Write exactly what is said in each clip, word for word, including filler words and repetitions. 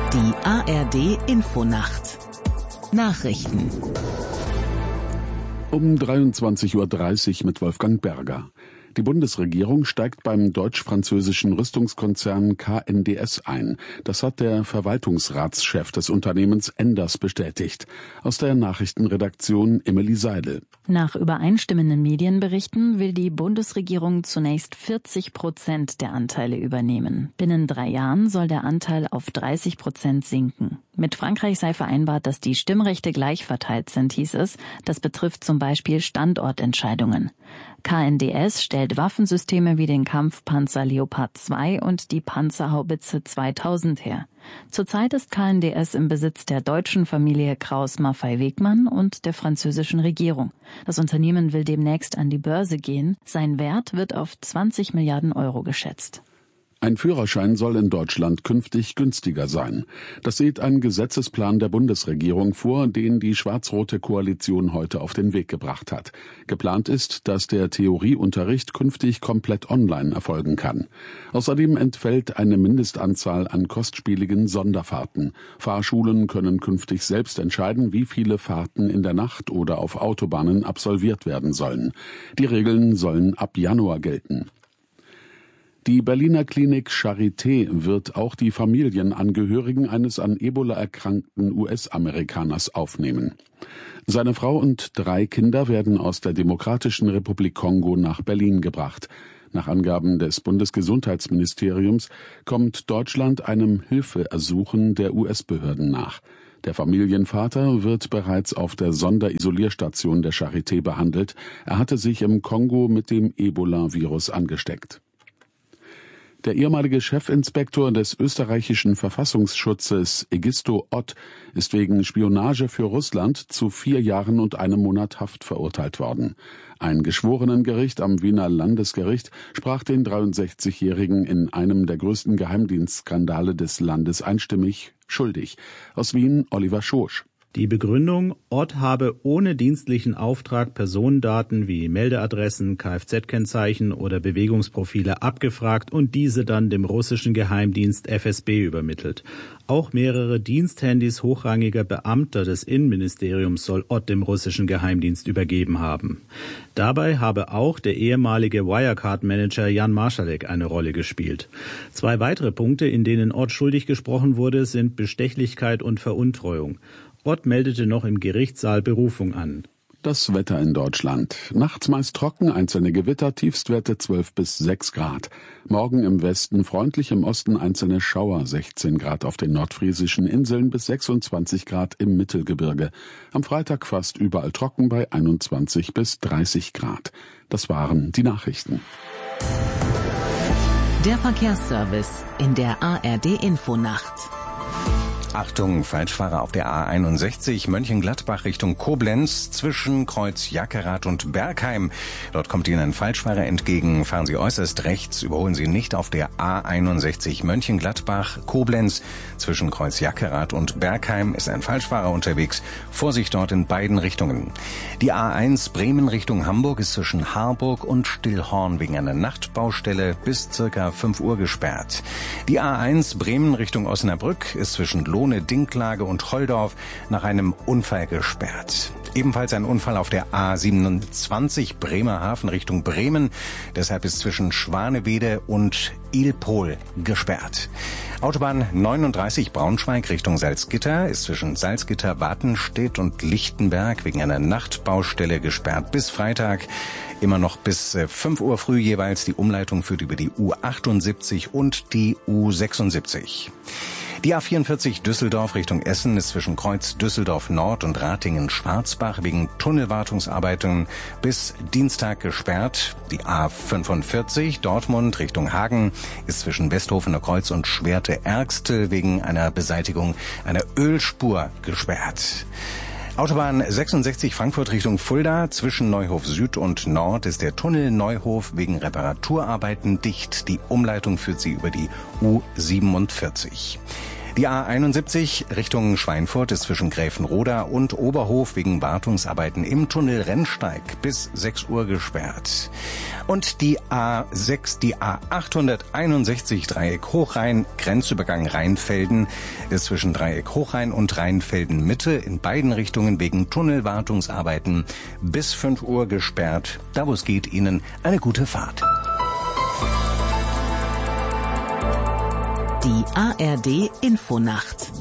Die A R D-Infonacht. Nachrichten. Um dreiundzwanzig Uhr dreißig mit Wolfgang Berger. Die Bundesregierung steigt beim deutsch-französischen Rüstungskonzern K N D S ein. Das hat der Verwaltungsratschef des Unternehmens Enders bestätigt. Aus der Nachrichtenredaktion Emily Seidel. Nach übereinstimmenden Medienberichten will die Bundesregierung zunächst vierzig Prozent der Anteile übernehmen. Binnen drei Jahren soll der Anteil auf dreißig Prozent sinken. Mit Frankreich sei vereinbart, dass die Stimmrechte gleich verteilt sind, hieß es. Das betrifft zum Beispiel Standortentscheidungen. K N D S stellt Waffensysteme wie den Kampfpanzer Leopard zwei und die Panzerhaubitze zweitausend her. Zurzeit ist K N D S im Besitz der deutschen Familie Krauss-Maffei-Wegmann und der französischen Regierung. Das Unternehmen will demnächst an die Börse gehen. Sein Wert wird auf zwanzig Milliarden Euro geschätzt. Ein Führerschein soll in Deutschland künftig günstiger sein. Das sieht ein Gesetzesplan der Bundesregierung vor, den die schwarz-rote Koalition heute auf den Weg gebracht hat. Geplant ist, dass der Theorieunterricht künftig komplett online erfolgen kann. Außerdem entfällt eine Mindestanzahl an kostspieligen Sonderfahrten. Fahrschulen können künftig selbst entscheiden, wie viele Fahrten in der Nacht oder auf Autobahnen absolviert werden sollen. Die Regeln sollen ab Januar gelten. Die Berliner Klinik Charité wird auch die Familienangehörigen eines an Ebola erkrankten U S-Amerikaners aufnehmen. Seine Frau und drei Kinder werden aus der Demokratischen Republik Kongo nach Berlin gebracht. Nach Angaben des Bundesgesundheitsministeriums kommt Deutschland einem Hilfeersuchen der U S-Behörden nach. Der Familienvater wird bereits auf der Sonderisolierstation der Charité behandelt. Er hatte sich im Kongo mit dem Ebola-Virus angesteckt. Der ehemalige Chefinspektor des österreichischen Verfassungsschutzes Egisto Ott ist wegen Spionage für Russland zu vier Jahren und einem Monat Haft verurteilt worden. Ein Geschworenengericht am Wiener Landesgericht sprach den dreiundsechzigjährigen in einem der größten Geheimdienstskandale des Landes einstimmig schuldig. Aus Wien Oliver Schosch. Die Begründung, Ott habe ohne dienstlichen Auftrag Personendaten wie Meldeadressen, Kfz-Kennzeichen oder Bewegungsprofile abgefragt und diese dann dem russischen Geheimdienst F S B übermittelt. Auch mehrere Diensthandys hochrangiger Beamter des Innenministeriums soll Ott dem russischen Geheimdienst übergeben haben. Dabei habe auch der ehemalige Wirecard-Manager Jan Marschalek eine Rolle gespielt. Zwei weitere Punkte, in denen Ott schuldig gesprochen wurde, sind Bestechlichkeit und Veruntreuung. Ott meldete noch im Gerichtssaal Berufung an. Das Wetter in Deutschland. Nachts meist trocken, einzelne Gewitter, Tiefstwerte zwölf bis sechs Grad. Morgen im Westen freundlich, im Osten einzelne Schauer, sechzehn Grad auf den nordfriesischen Inseln bis sechsundzwanzig Grad im Mittelgebirge. Am Freitag fast überall trocken bei einundzwanzig bis dreißig Grad. Das waren die Nachrichten. Der Verkehrsservice in der A R D-Infonacht. Achtung, Falschfahrer auf der A einundsechzig, Mönchengladbach Richtung Koblenz zwischen Kreuz Jackerath und Bergheim. Dort kommt Ihnen ein Falschfahrer entgegen. Fahren Sie äußerst rechts, überholen Sie nicht auf der A einundsechzig Mönchengladbach Koblenz. Zwischen Kreuz Jackerath und Bergheim ist ein Falschfahrer unterwegs. Vorsicht dort in beiden Richtungen. Die A eins Bremen Richtung Hamburg ist zwischen Harburg und Stillhorn wegen einer Nachtbaustelle bis circa fünf Uhr gesperrt. Die A eins Bremen Richtung Osnabrück ist zwischen Lohne, Dinklage und Holdorf nach einem Unfall gesperrt. Ebenfalls ein Unfall auf der A siebenundzwanzig Bremerhaven Richtung Bremen. Deshalb ist zwischen Schwanewede und Ilpol gesperrt. Autobahn neununddreißig Braunschweig Richtung Salzgitter ist zwischen Salzgitter, Watenstedt und Lichtenberg wegen einer Nachtbaustelle gesperrt bis Freitag. Immer noch bis fünf Uhr früh jeweils. Die Umleitung führt über die U achtundsiebzig und die U sechsundsiebzig. Die A vierundvierzig Düsseldorf Richtung Essen ist zwischen Kreuz Düsseldorf Nord und Ratingen-Schwarzbach wegen Tunnelwartungsarbeiten bis Dienstag gesperrt. Die A fünfundvierzig Dortmund Richtung Hagen ist zwischen Westhofener Kreuz und Schwerte-Ergstel wegen einer Beseitigung einer Ölspur gesperrt. Autobahn sechsundsechzig Frankfurt Richtung Fulda. Zwischen Neuhof Süd und Nord ist der Tunnel Neuhof wegen Reparaturarbeiten dicht. Die Umleitung führt sie über die U siebenundvierzig. Die A einundsiebzig Richtung Schweinfurt ist zwischen Gräfenroda und Oberhof wegen Wartungsarbeiten im Tunnel Rennsteig bis sechs Uhr gesperrt. Und die A sechs, die A achthunderteinundsechzig Dreieck Hochrhein, Grenzübergang Rheinfelden, ist zwischen Dreieck Hochrhein und Rheinfelden Mitte in beiden Richtungen wegen Tunnelwartungsarbeiten bis fünf Uhr gesperrt. Da wo es geht, Ihnen eine gute Fahrt. Die A R D Infonacht.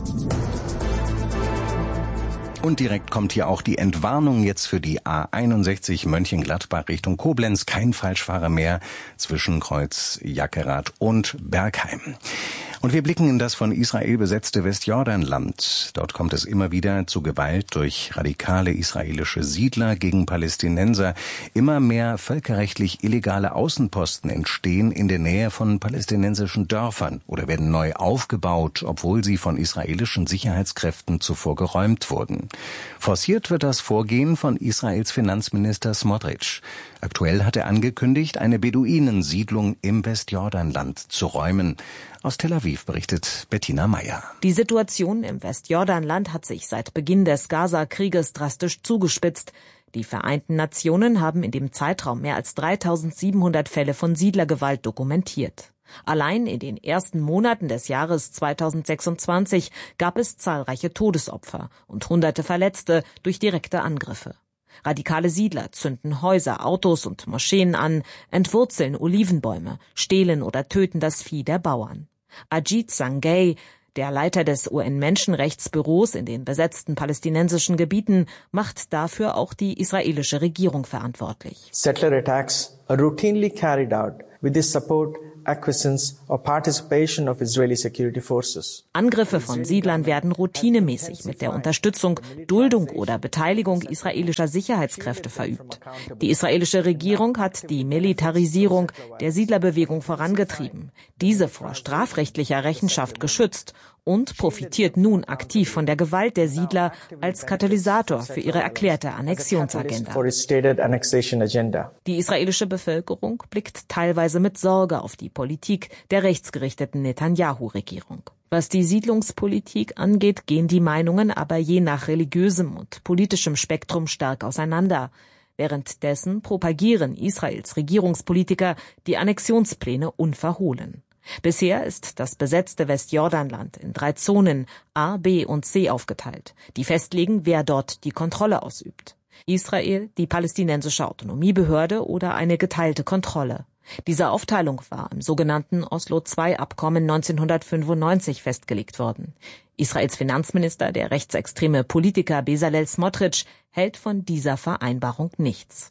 Und direkt kommt hier auch die Entwarnung jetzt für die A einundsechzig Mönchengladbach Richtung Koblenz. Kein Falschfahrer mehr zwischen Kreuz Jackerath und Bergheim. Und wir blicken in das von Israel besetzte Westjordanland. Dort kommt es immer wieder zu Gewalt durch radikale israelische Siedler gegen Palästinenser. Immer mehr völkerrechtlich illegale Außenposten entstehen in der Nähe von palästinensischen Dörfern oder werden neu aufgebaut, obwohl sie von israelischen Sicherheitskräften zuvor geräumt wurden. Forciert wird das Vorgehen von Israels Finanzminister Smotrich. Aktuell hat er angekündigt, eine Beduinensiedlung im Westjordanland zu räumen. Aus Tel Aviv berichtet Bettina Meyer. Die Situation im Westjordanland hat sich seit Beginn des Gaza-Krieges drastisch zugespitzt. Die Vereinten Nationen haben in dem Zeitraum mehr als dreitausendsiebenhundert Fälle von Siedlergewalt dokumentiert. Allein in den ersten Monaten des Jahres zweitausendsechsundzwanzig gab es zahlreiche Todesopfer und hunderte Verletzte durch direkte Angriffe. Radikale Siedler zünden Häuser, Autos und Moscheen an, entwurzeln Olivenbäume, stehlen oder töten das Vieh der Bauern. Ajit Sangay, der Leiter des U N-Menschenrechtsbüros in den besetzten palästinensischen Gebieten, macht dafür auch die israelische Regierung verantwortlich. Settler attacks are routinely carried out with the support, acquiescence or participation of Israeli security forces. Angriffe von Siedlern werden routinemäßig mit der Unterstützung, Duldung oder Beteiligung israelischer Sicherheitskräfte verübt. Die israelische Regierung hat die Militarisierung der Siedlerbewegung vorangetrieben, diese vor strafrechtlicher Rechenschaft geschützt und profitiert nun aktiv von der Gewalt der Siedler als Katalysator für ihre erklärte Annexionsagenda. Die israelische Bevölkerung blickt teilweise mit Sorge auf die Politik der rechtsgerichteten Netanyahu-Regierung. Was die Siedlungspolitik angeht, gehen die Meinungen aber je nach religiösem und politischem Spektrum stark auseinander. Währenddessen propagieren Israels Regierungspolitiker die Annexionspläne unverhohlen. Bisher ist das besetzte Westjordanland in drei Zonen A, B und C aufgeteilt, die festlegen, wer dort die Kontrolle ausübt. Israel, die palästinensische Autonomiebehörde oder eine geteilte Kontrolle. Diese Aufteilung war im sogenannten Oslo-zwei-Abkommen neunzehnhundertfünfundneunzig festgelegt worden. Israels Finanzminister, der rechtsextreme Politiker Bezalel Smotrich, hält von dieser Vereinbarung nichts.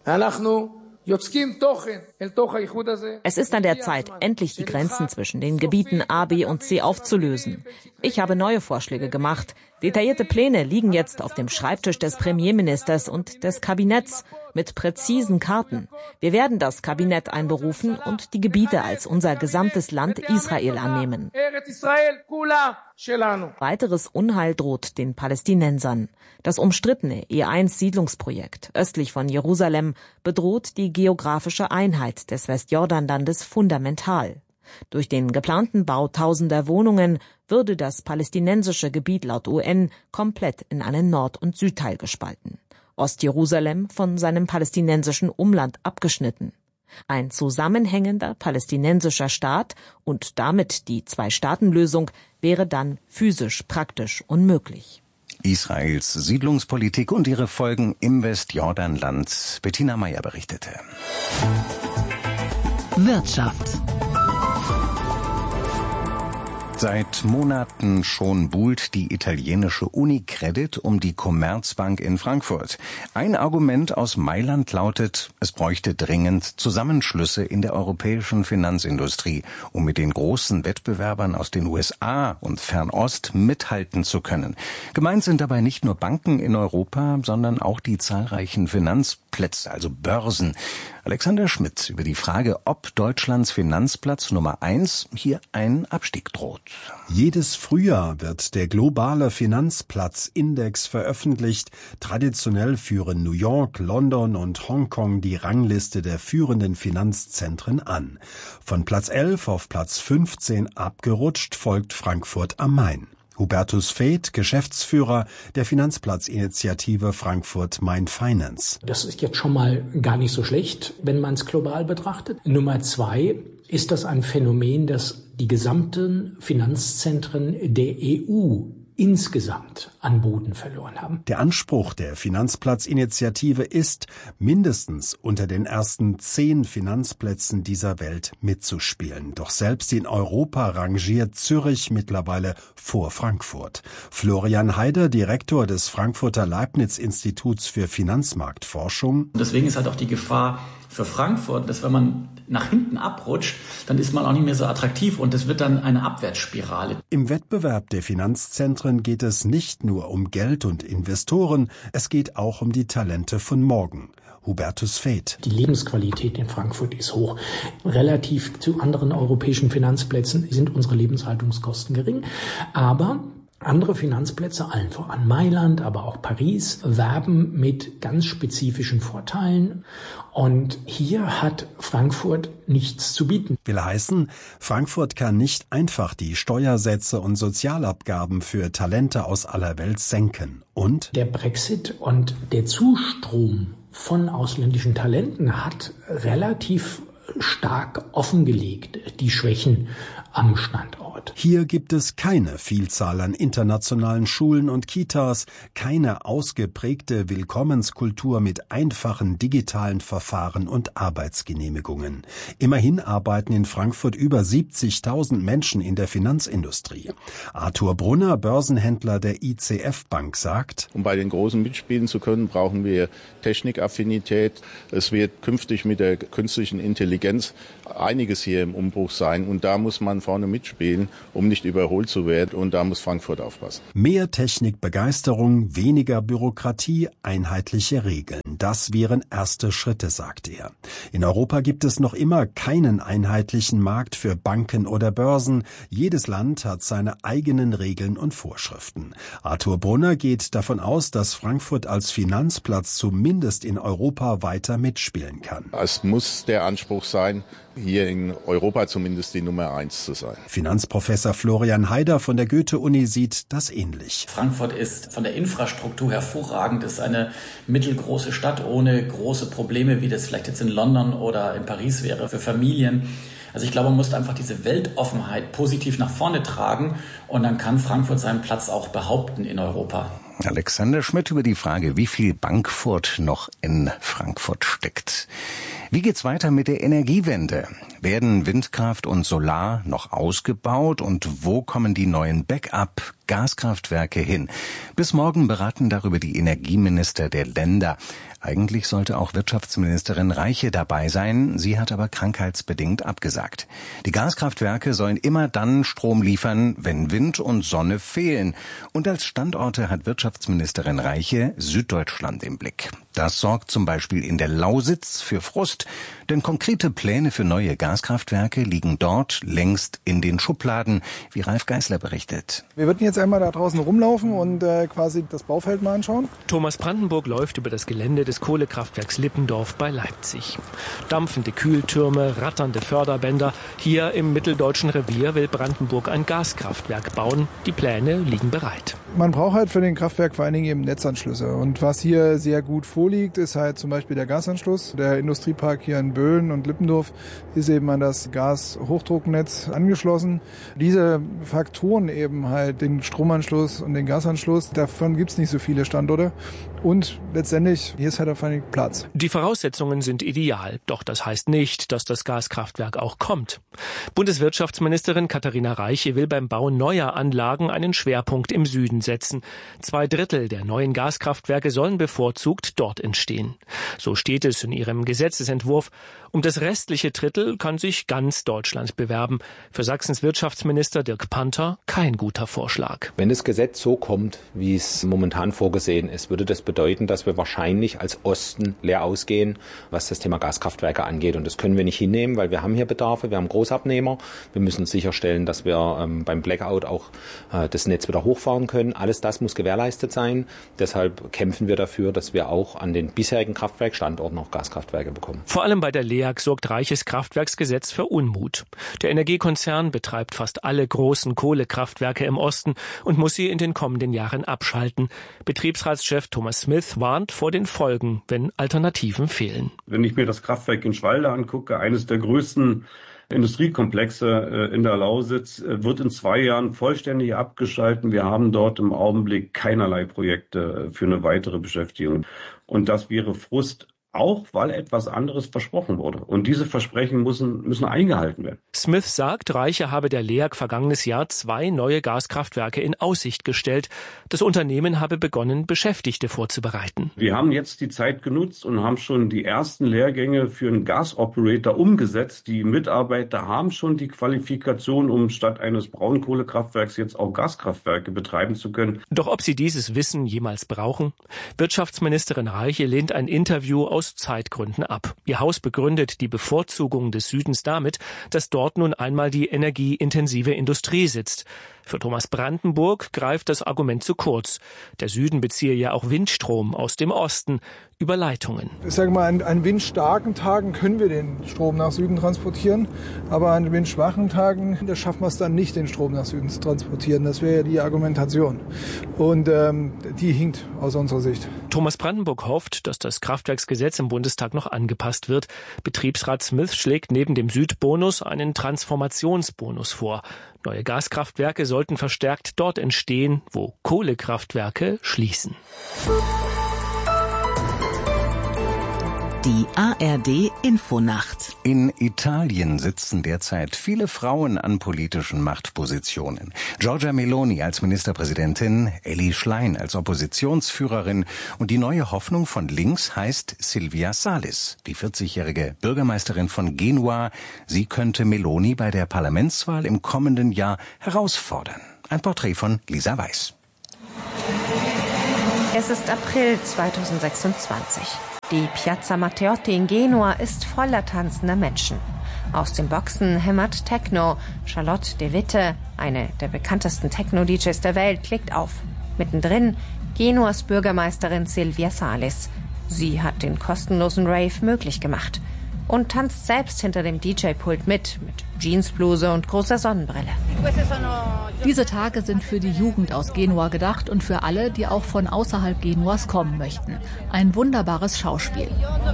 Es ist an der Zeit, endlich die Grenzen zwischen den Gebieten A, B und C aufzulösen. Ich habe neue Vorschläge gemacht. Detaillierte Pläne liegen jetzt auf dem Schreibtisch des Premierministers und des Kabinetts mit präzisen Karten. Wir werden das Kabinett einberufen und die Gebiete als unser gesamtes Land Israel annehmen. Weiteres Unheil droht den Palästinensern. Das umstrittene E eins Siedlungsprojekt östlich von Jerusalem bedroht die geografische Einheit des Westjordanlandes fundamental. Durch den geplanten Bau tausender Wohnungen würde das palästinensische Gebiet laut U N komplett in einen Nord- und Südteil gespalten. Ostjerusalem von seinem palästinensischen Umland abgeschnitten. Ein zusammenhängender palästinensischer Staat und damit die Zwei-Staaten-Lösung wäre dann physisch praktisch unmöglich. Israels Siedlungspolitik und ihre Folgen im Westjordanland. Bettina Meyer berichtete. Wirtschaft. Seit Monaten schon buhlt die italienische Unicredit um die Commerzbank in Frankfurt. Ein Argument aus Mailand lautet, es bräuchte dringend Zusammenschlüsse in der europäischen Finanzindustrie, um mit den großen Wettbewerbern aus den U S A und Fernost mithalten zu können. Gemeint sind dabei nicht nur Banken in Europa, sondern auch die zahlreichen Finanzplätze, also Börsen. Alexander Schmidt über die Frage, ob Deutschlands Finanzplatz Nummer eins hier einen Abstieg droht. Jedes Frühjahr wird der globale Finanzplatzindex veröffentlicht. Traditionell führen New York, London und Hongkong die Rangliste der führenden Finanzzentren an. Von Platz elf auf Platz fünfzehn abgerutscht folgt Frankfurt am Main. Hubertus Veith, Geschäftsführer der Finanzplatzinitiative Frankfurt Main Finance. Das ist jetzt schon mal gar nicht so schlecht, wenn man es global betrachtet. Nummer zwei ist das ein Phänomen, das die gesamten Finanzzentren der E U insgesamt an Boden verloren haben. Der Anspruch der Finanzplatzinitiative ist, mindestens unter den ersten zehn Finanzplätzen dieser Welt mitzuspielen. Doch selbst in Europa rangiert Zürich mittlerweile vor Frankfurt. Florian Heider, Direktor des Frankfurter Leibniz-Instituts für Finanzmarktforschung. Deswegen ist halt auch die Gefahr für Frankfurt, dass wenn man nach hinten abrutscht, dann ist man auch nicht mehr so attraktiv und es wird dann eine Abwärtsspirale. Im Wettbewerb der Finanzzentren geht es nicht nur um Geld und Investoren, es geht auch um die Talente von morgen. Hubertus Veith. Die Lebensqualität in Frankfurt ist hoch. Relativ zu anderen europäischen Finanzplätzen sind unsere Lebenshaltungskosten gering. Aber andere Finanzplätze, allen voran Mailand, aber auch Paris, werben mit ganz spezifischen Vorteilen. Und hier hat Frankfurt nichts zu bieten. Will heißen, Frankfurt kann nicht einfach die Steuersätze und Sozialabgaben für Talente aus aller Welt senken. Und der Brexit und der Zustrom von ausländischen Talenten hat relativ stark offengelegt die Schwächen am Standort. Hier gibt es keine Vielzahl an internationalen Schulen und Kitas, keine ausgeprägte Willkommenskultur mit einfachen digitalen Verfahren und Arbeitsgenehmigungen. Immerhin arbeiten in Frankfurt über siebzigtausend Menschen in der Finanzindustrie. Arthur Brunner, Börsenhändler der I C F Bank, sagt: Um bei den Großen mitspielen zu können, brauchen wir Technikaffinität. Es wird künftig mit der künstlichen Intelligenz einiges hier im Umbruch sein und da muss man vorne mitspielen, um nicht überholt zu werden, und da muss Frankfurt aufpassen. Mehr Technikbegeisterung, weniger Bürokratie, einheitliche Regeln. Das wären erste Schritte, sagt er. In Europa gibt es noch immer keinen einheitlichen Markt für Banken oder Börsen. Jedes Land hat seine eigenen Regeln und Vorschriften. Arthur Brunner geht davon aus, dass Frankfurt als Finanzplatz zumindest in Europa weiter mitspielen kann. Es muss der Anspruch sein, hier in Europa zumindest die Nummer eins zu sein. Finanzprofessor Florian Heider von der Goethe-Uni sieht das ähnlich. Frankfurt ist von der Infrastruktur hervorragend, ist eine mittelgroße Stadt ohne große Probleme, wie das vielleicht jetzt in London oder in Paris wäre für Familien. Also ich glaube, man muss einfach diese Weltoffenheit positiv nach vorne tragen und dann kann Frankfurt seinen Platz auch behaupten in Europa. Alexander Schmidt über die Frage, wie viel Bankfurt noch in Frankfurt steckt. Wie geht's weiter mit der Energiewende? Werden Windkraft und Solar noch ausgebaut und wo kommen die neuen Backup-Gaskraftwerke hin? Bis morgen beraten darüber die Energieminister der Länder. Eigentlich sollte auch Wirtschaftsministerin Reiche dabei sein, sie hat aber krankheitsbedingt abgesagt. Die Gaskraftwerke sollen immer dann Strom liefern, wenn Wind und Sonne fehlen. Und als Standorte hat Wirtschaftsministerin Reiche Süddeutschland im Blick. Das sorgt zum Beispiel in der Lausitz für Frust, denn konkrete Pläne für neue Gaskraftwerke liegen dort längst in den Schubladen, wie Ralf Geißler berichtet. Wir würden jetzt einmal da draußen rumlaufen und äh, quasi das Baufeld mal anschauen. Thomas Brandenburg läuft über das Gelände des Kohlekraftwerks Lippendorf bei Leipzig. Dampfende Kühltürme, ratternde Förderbänder. Hier im mitteldeutschen Revier will Brandenburg ein Gaskraftwerk bauen. Die Pläne liegen bereit. Man braucht halt für den Kraftwerk vor allen Dingen eben Netzanschlüsse. Und was hier sehr gut vorliegt, ist halt zum Beispiel der Gasanschluss. Der Industriepark hier in Böhlen und Lippendorf ist eben an das Gashochdrucknetz angeschlossen. Diese Faktoren eben halt, den Stromanschluss und den Gasanschluss, davon gibt es nicht so viele Standorte. Und letztendlich, hier ist halt auf einen Platz. Die Voraussetzungen sind ideal, doch das heißt nicht, dass das Gaskraftwerk auch kommt. Bundeswirtschaftsministerin Katharina Reiche will beim Bau neuer Anlagen einen Schwerpunkt im Süden setzen. Zwei Drittel der neuen Gaskraftwerke sollen bevorzugt dort entstehen. So steht es in ihrem Gesetzesentwurf. Um das restliche Drittel kann sich ganz Deutschland bewerben. Für Sachsens Wirtschaftsminister Dirk Panther kein guter Vorschlag. Wenn das Gesetz so kommt, wie es momentan vorgesehen ist, würde das bedeuten, dass wir wahrscheinlich als Osten leer ausgehen, was das Thema Gaskraftwerke angeht. Und das können wir nicht hinnehmen, weil wir haben hier Bedarfe, wir haben Großabnehmer. Wir müssen sicherstellen, dass wir ähm, beim Blackout auch äh, das Netz wieder hochfahren können. Alles das muss gewährleistet sein. Deshalb kämpfen wir dafür, dass wir auch an an den bisherigen Kraftwerkstandorten auch Gaskraftwerke bekommen. Vor allem bei der L E A G sorgt Reiches Kraftwerksgesetz für Unmut. Der Energiekonzern betreibt fast alle großen Kohlekraftwerke im Osten und muss sie in den kommenden Jahren abschalten. Betriebsratschef Thomas Smith warnt vor den Folgen, wenn Alternativen fehlen. Wenn ich mir das Kraftwerk in Schwalde angucke, eines der größten Industriekomplexe in der Lausitz, wird in zwei Jahren vollständig abgeschalten. Wir haben dort im Augenblick keinerlei Projekte für eine weitere Beschäftigung. Und das wäre Frust, auch weil etwas anderes versprochen wurde. Und diese Versprechen müssen, müssen eingehalten werden. Smith sagt, Reiche habe der L E A G vergangenes Jahr zwei neue Gaskraftwerke in Aussicht gestellt. Das Unternehmen habe begonnen, Beschäftigte vorzubereiten. Wir haben jetzt die Zeit genutzt und haben schon die ersten Lehrgänge für einen Gasoperator umgesetzt. Die Mitarbeiter haben schon die Qualifikation, um statt eines Braunkohlekraftwerks jetzt auch Gaskraftwerke betreiben zu können. Doch ob sie dieses Wissen jemals brauchen? Wirtschaftsministerin Reiche lehnt ein Interview aus Zeitgründen ab. Ihr Haus begründet die Bevorzugung des Südens damit, dass dort nun einmal die energieintensive Industrie sitzt. Für Thomas Brandenburg greift das Argument zu kurz. Der Süden beziehe ja auch Windstrom aus dem Osten über Leitungen. Ich sage mal, an, an windstarken Tagen können wir den Strom nach Süden transportieren, aber an windschwachen Tagen, da schaffen wir es dann nicht, den Strom nach Süden zu transportieren. Das wäre ja die Argumentation. Und ähm, die hinkt aus unserer Sicht. Thomas Brandenburg hofft, dass das Kraftwerksgesetz im Bundestag noch angepasst wird. Betriebsrat Smith schlägt neben dem Südbonus einen Transformationsbonus vor. Neue Gaskraftwerke sollten verstärkt dort entstehen, wo Kohlekraftwerke schließen. Die A R D Infonacht. In Italien sitzen derzeit viele Frauen an politischen Machtpositionen. Giorgia Meloni als Ministerpräsidentin, Elly Schlein als Oppositionsführerin und die neue Hoffnung von links heißt Silvia Salis, die vierzigjährige Bürgermeisterin von Genua. Sie könnte Meloni bei der Parlamentswahl im kommenden Jahr herausfordern. Ein Porträt von Lisa Weiß. Es ist April zweitausendsechsundzwanzig. Die Piazza Matteotti in Genua ist voller tanzender Menschen. Aus den Boxen hämmert Techno. Charlotte de Witte, eine der bekanntesten Techno-D Js der Welt, legt auf. Mittendrin Genuas Bürgermeisterin Silvia Salis. Sie hat den kostenlosen Rave möglich gemacht und tanzt selbst hinter dem D J-Pult mit, mit Jeansbluse und großer Sonnenbrille. Diese Tage sind für die Jugend aus Genua gedacht und für alle, die auch von außerhalb Genuas kommen möchten. Ein wunderbares Schauspiel.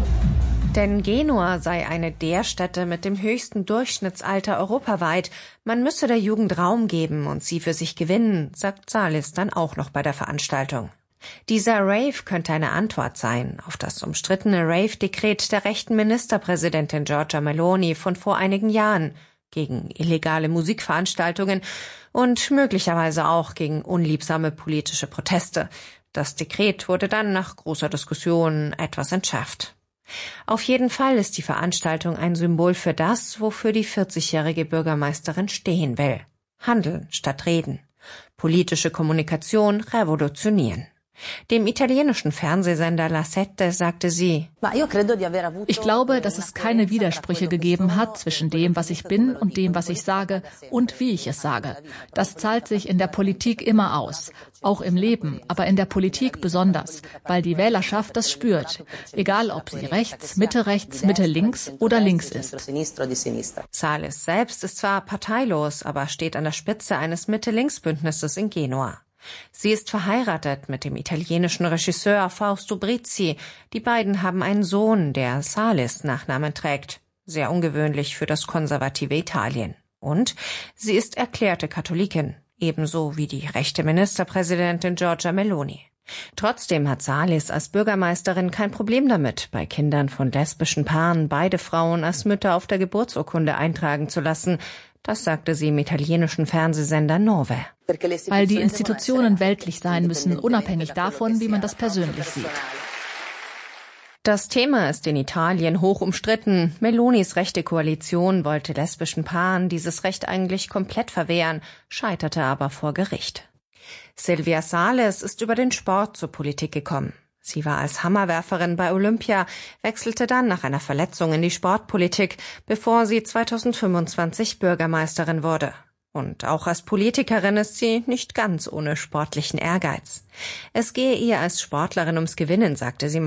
Denn Genua sei eine der Städte mit dem höchsten Durchschnittsalter europaweit. Man müsse der Jugend Raum geben und sie für sich gewinnen, sagt Salis dann auch noch bei der Veranstaltung. Dieser Rave könnte eine Antwort sein auf das umstrittene Rave-Dekret der rechten Ministerpräsidentin Giorgia Meloni von vor einigen Jahren gegen illegale Musikveranstaltungen und möglicherweise auch gegen unliebsame politische Proteste. Das Dekret wurde dann nach großer Diskussion etwas entschärft. Auf jeden Fall ist die Veranstaltung ein Symbol für das, wofür die vierzigjährige Bürgermeisterin stehen will. Handeln statt reden. Politische Kommunikation revolutionieren. Dem italienischen Fernsehsender La Sette sagte sie: Ich glaube, dass es keine Widersprüche gegeben hat zwischen dem, was ich bin und dem, was ich sage und wie ich es sage. Das zahlt sich in der Politik immer aus. Auch im Leben, aber in der Politik besonders, weil die Wählerschaft das spürt. Egal, ob sie rechts, Mitte rechts, Mitte links oder links ist. Salis selbst ist zwar parteilos, aber steht an der Spitze eines Mitte-Links-Bündnisses in Genua. Sie ist verheiratet mit dem italienischen Regisseur Fausto Brizzi. Die beiden haben einen Sohn, der Salis Nachnamen trägt. Sehr ungewöhnlich für das konservative Italien. Und sie ist erklärte Katholikin, ebenso wie die rechte Ministerpräsidentin Giorgia Meloni. Trotzdem hat Salis als Bürgermeisterin kein Problem damit, bei Kindern von lesbischen Paaren beide Frauen als Mütter auf der Geburtsurkunde eintragen zu lassen. Das sagte sie im italienischen Fernsehsender Nove. Weil die Institutionen weltlich sein müssen, unabhängig davon, wie man das persönlich sieht. Das Thema ist in Italien hoch umstritten. Melonis rechte Koalition wollte lesbischen Paaren dieses Recht eigentlich komplett verwehren, scheiterte aber vor Gericht. Silvia Salis ist über den Sport zur Politik gekommen. Sie war als Hammerwerferin bei Olympia, wechselte dann nach einer Verletzung in die Sportpolitik, bevor sie zweitausendfünfundzwanzig Bürgermeisterin wurde. Und auch als Politikerin ist sie nicht ganz ohne sportlichen Ehrgeiz. Es gehe ihr als Sportlerin ums Gewinnen, sagte sie mal.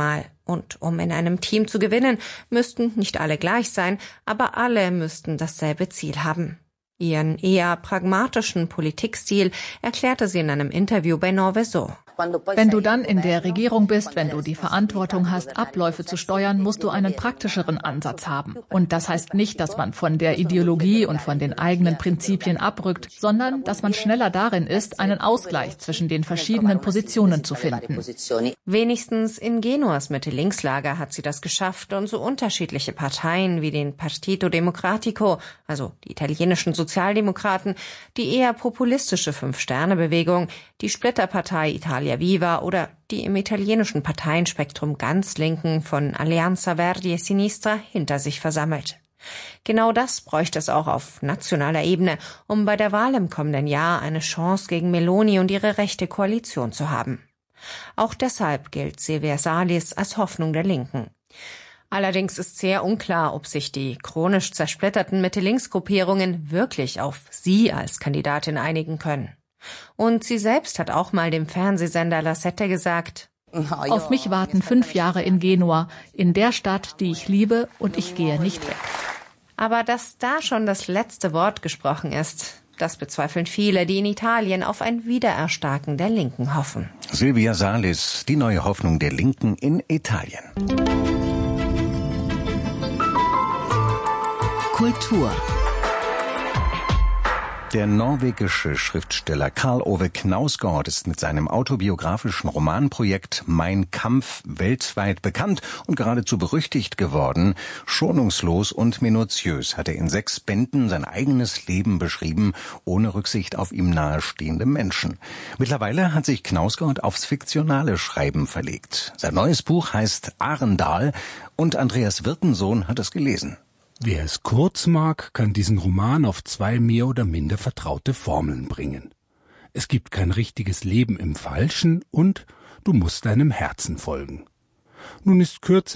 Und um in einem Team zu gewinnen, müssten nicht alle gleich sein, aber alle müssten dasselbe Ziel haben. Ihren eher pragmatischen Politikstil erklärte sie in einem Interview bei Nove so. Wenn du dann in der Regierung bist, wenn du die Verantwortung hast, Abläufe zu steuern, musst du einen praktischeren Ansatz haben. Und das heißt nicht, dass man von der Ideologie und von den eigenen Prinzipien abrückt, sondern dass man schneller darin ist, einen Ausgleich zwischen den verschiedenen Positionen zu finden. Wenigstens in Genuas Mitte-Links-Lager hat sie das geschafft und so unterschiedliche Parteien wie den Partito Democratico, also die italienischen Sozialdemokraten, die eher populistische Fünf-Sterne-Bewegung, die Splitterpartei Italia Viva oder die im italienischen Parteienspektrum ganz Linken von Alleanza Verdi e Sinistra hinter sich versammelt. Genau das bräuchte es auch auf nationaler Ebene, um bei der Wahl im kommenden Jahr eine Chance gegen Meloni und ihre rechte Koalition zu haben. Auch deshalb gilt Silvia Salis als Hoffnung der Linken. Allerdings ist sehr unklar, ob sich die chronisch zersplitterten Mitte-Links-Gruppierungen wirklich auf sie als Kandidatin einigen können. Und sie selbst hat auch mal dem Fernsehsender La Sette gesagt: Auf mich warten fünf Jahre in Genua, in der Stadt, die ich liebe, und ich gehe nicht weg. Aber dass da schon das letzte Wort gesprochen ist, das bezweifeln viele, die in Italien auf ein Wiedererstarken der Linken hoffen. Silvia Salis, die neue Hoffnung der Linken in Italien. Kultur. Der norwegische Schriftsteller Karl Ove Knausgård ist mit seinem autobiografischen Romanprojekt Mein Kampf weltweit bekannt und geradezu berüchtigt geworden. Schonungslos und minutiös hat er in sechs Bänden sein eigenes Leben beschrieben, ohne Rücksicht auf ihm nahestehende Menschen. Mittlerweile hat sich Knausgård aufs fiktionale Schreiben verlegt. Sein neues Buch heißt Arendal und Andreas Wirtensohn hat es gelesen. Wer es kurz mag, kann diesen Roman auf zwei mehr oder minder vertraute Formeln bringen. Es gibt kein richtiges Leben im Falschen und du musst deinem Herzen folgen. Nun ist Kürze